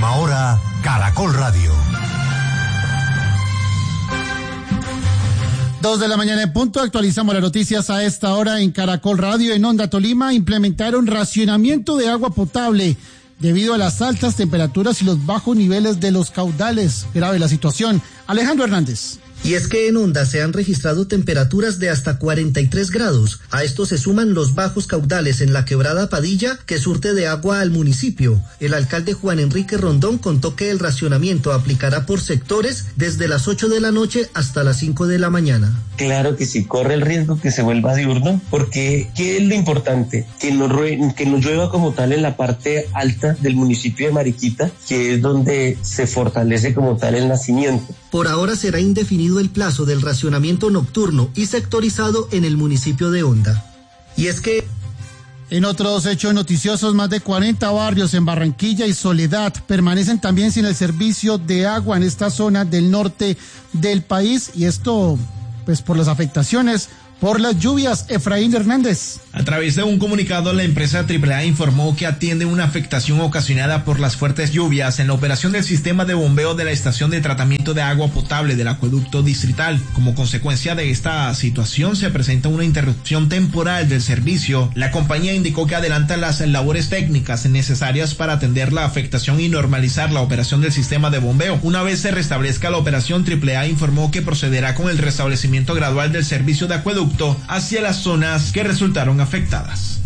Última hora, Caracol Radio. 2 de la mañana en punto, actualizamos las noticias a esta hora en Caracol Radio. En Honda, Tolima, implementaron racionamiento de agua potable debido a las altas temperaturas y los bajos niveles de los caudales. Grave la situación. Alejandro Hernández. Y es que en Honda se han registrado temperaturas de hasta 43 grados. A esto se suman los bajos caudales en la quebrada Padilla, que surte de agua al municipio. El alcalde Juan Enrique Rondón contó que el racionamiento aplicará por sectores desde las 8 de la noche hasta las 5 de la mañana. Claro que sí, corre el riesgo que se vuelva diurno, porque ¿qué es lo importante? Que no llueva como tal en la parte alta del municipio de Mariquita, que es donde se fortalece como tal el nacimiento. Por ahora será indefinido el plazo del racionamiento nocturno y sectorizado en el municipio de Honda. Y es que en otros hechos noticiosos, más de 40 barrios en Barranquilla y Soledad permanecen también sin el servicio de agua en esta zona del norte del país, y esto pues por las afectaciones por las lluvias. Efraín Hernández. A través de un comunicado, la empresa AAA informó que atiende una afectación ocasionada por las fuertes lluvias en la operación del sistema de bombeo de la estación de tratamiento de agua potable del acueducto distrital. Como consecuencia de esta situación, se presenta una interrupción temporal del servicio. La compañía indicó que adelanta las labores técnicas necesarias para atender la afectación y normalizar la operación del sistema de bombeo. Una vez se restablezca la operación, AAA informó que procederá con el restablecimiento gradual del servicio de acueducto hacia las zonas que resultaron afectadas.